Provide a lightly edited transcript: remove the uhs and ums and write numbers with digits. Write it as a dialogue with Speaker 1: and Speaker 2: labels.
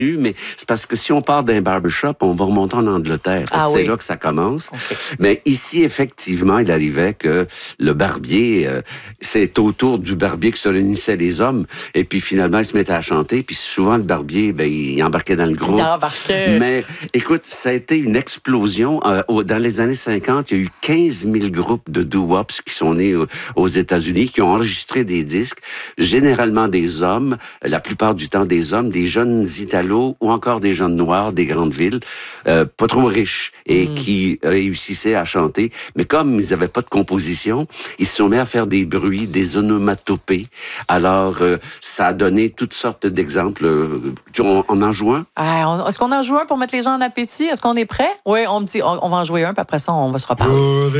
Speaker 1: mais c'est parce que si on part d'un barbershop, on va remonter en Angleterre. C'est là que ça commence. Okay. Mais ici, effectivement, il arrivait que le barbier, c'est autour du barbier que se réunissaient les hommes. Et puis finalement, ils se mettaient à chanter. Puis souvent, le barbier, il embarquait dans le groupe.
Speaker 2: Il embarquait.
Speaker 1: Mais écoute, ça a été une explosion. Dans les années 50, il y a eu 15 000 groupes de doo-wops qui sont nés aux États-Unis, qui ont enregistré des disques, généralement des hommes, la plupart du temps des hommes, des jeunes Italos ou encore des jeunes noirs des grandes villes, pas trop riches et qui réussissaient à chanter. Mais comme ils n'avaient pas de composition, ils se sont mis à faire des bruits, des onomatopées. Alors, ça a donné toutes sortes d'exemples. On en joue un?
Speaker 2: Est-ce qu'on en joue un pour mettre les gens en appétit? Est-ce qu'on est prêt? Oui, on me dit, on va en jouer un, puis après ça, on va se reparler.